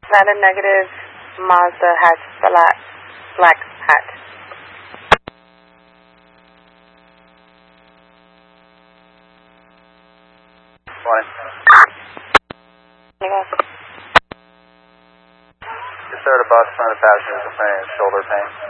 Not a negative. Mazda has black hat. Morning. Just heard a bus from the passengers complaining of shoulder pain.